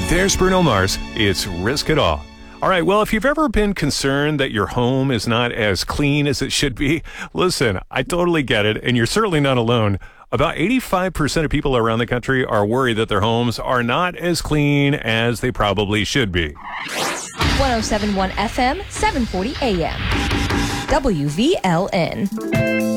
There's Bruno Mars. It's Risk It All. All right, well, if you've ever been concerned that your home is not as clean as it should be, listen, I totally get it, and you're certainly not alone. About 85% of people around the country are worried that their homes are not as clean as they probably should be. 107.1 FM, 740 AM. WVLN.